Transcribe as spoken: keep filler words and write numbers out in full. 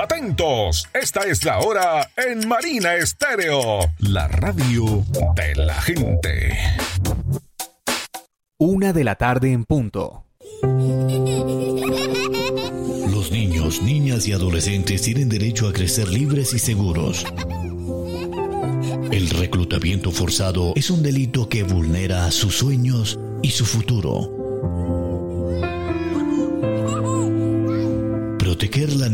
Atentos, esta es la hora en Marina Estéreo, la radio de la gente. Una de la tarde en punto. Los niños, niñas y adolescentes tienen derecho a crecer libres y seguros. El reclutamiento forzado es un delito que vulnera sus sueños y su futuro. Proteger la